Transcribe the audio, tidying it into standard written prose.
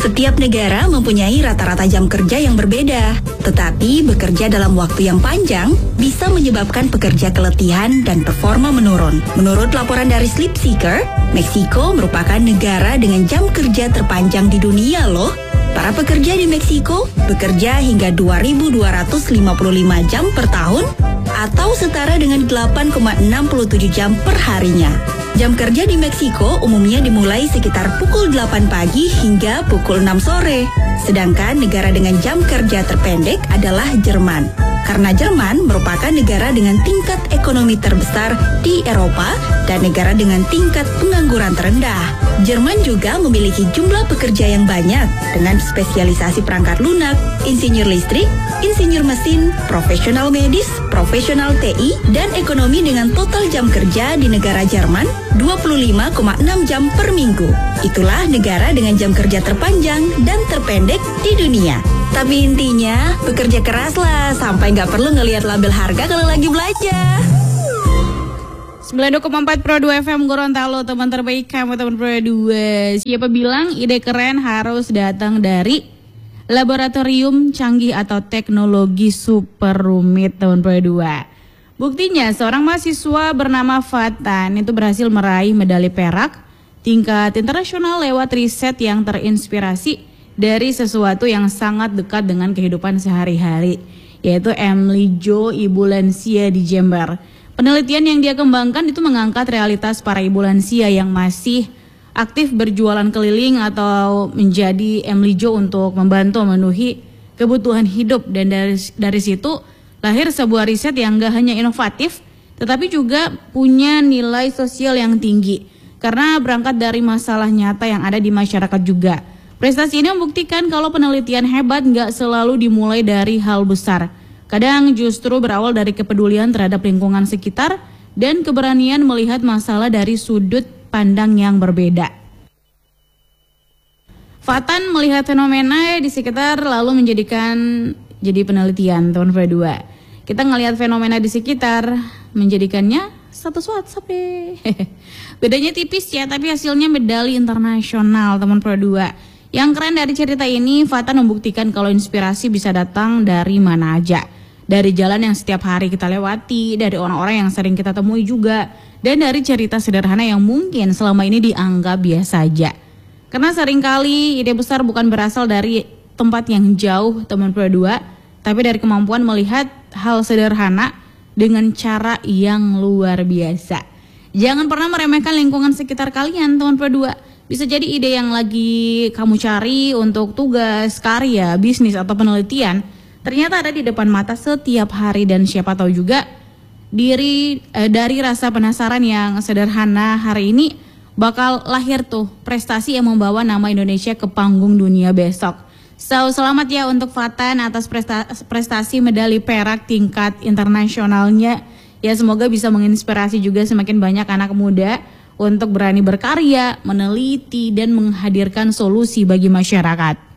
Setiap negara mempunyai rata-rata jam kerja yang berbeda, tetapi bekerja dalam waktu yang panjang bisa menyebabkan pekerja keletihan dan performa menurun. Menurut laporan dari Sleep Seeker, Meksiko merupakan negara dengan jam kerja terpanjang di dunia loh. Para pekerja di Meksiko bekerja hingga 2.255 jam per tahun atau setara dengan 8,67 jam per harinya. Jam kerja di Meksiko umumnya dimulai sekitar pukul 8 pagi hingga pukul 6 sore. Sedangkan negara dengan jam kerja terpendek adalah Jerman. Karena Jerman merupakan negara dengan tingkat ekonomi terbesar di Eropa dan negara dengan tingkat pengangguran terendah. Jerman juga memiliki jumlah pekerja yang banyak dengan spesialisasi perangkat lunak, insinyur listrik, insinyur mesin, profesional medis, profesional TI, dan ekonomi dengan total jam kerja di negara Jerman 25,6 jam per minggu. Itulah negara dengan jam kerja terpanjang dan terpendek di dunia. Tapi intinya, bekerja keras lah sampai nggak perlu ngelihat label harga kalau lagi belanja. 92,4 Pro 2 FM Gorontalo, teman terbaik kamu teman Pro 2. Siapa bilang ide keren harus datang dari laboratorium canggih atau teknologi super rumit teman Pro 2. Buktinya seorang mahasiswa bernama Fatan itu berhasil meraih medali perak tingkat internasional lewat riset yang terinspirasi dari sesuatu yang sangat dekat dengan kehidupan sehari-hari, yaitu Emily Jo, ibu lansia di Jember. Penelitian yang dia kembangkan itu mengangkat realitas para ibu lansia yang masih aktif berjualan keliling atau menjadi Emily Jo untuk membantu memenuhi kebutuhan hidup. Dan dari situ lahir sebuah riset yang gak hanya inovatif, tetapi juga punya nilai sosial yang tinggi. Karena berangkat dari masalah nyata yang ada di masyarakat juga. Prestasi ini membuktikan kalau penelitian hebat gak selalu dimulai dari hal besar. Kadang justru berawal dari kepedulian terhadap lingkungan sekitar dan keberanian melihat masalah dari sudut pandang yang berbeda. Fatan melihat fenomena di sekitar lalu menjadikan jadi penelitian tahun 2022. Kita ngelihat fenomena di sekitar menjadikannya status WhatsApp deh. Bedanya tipis ya, tapi hasilnya medali internasional teman Pro 2. Yang keren dari cerita ini, Fatan membuktikan kalau inspirasi bisa datang dari mana aja. Dari jalan yang setiap hari kita lewati, dari orang-orang yang sering kita temui juga, dan dari cerita sederhana yang mungkin selama ini dianggap biasa aja. Karena seringkali ide besar bukan berasal dari tempat yang jauh teman Pro 2, tapi dari kemampuan melihat hal sederhana dengan cara yang luar biasa. Jangan pernah meremehkan lingkungan sekitar kalian teman Pro 2. Bisa jadi ide yang lagi kamu cari untuk tugas, karya, bisnis, atau penelitian ternyata ada di depan mata setiap hari, dan siapa tahu juga dari rasa penasaran yang sederhana hari ini bakal lahir tuh prestasi yang membawa nama Indonesia ke panggung dunia besok. So, selamat ya untuk Fatan atas prestasi medali perak tingkat internasionalnya. Ya, semoga bisa menginspirasi juga semakin banyak anak muda untuk berani berkarya, meneliti, dan menghadirkan solusi bagi masyarakat.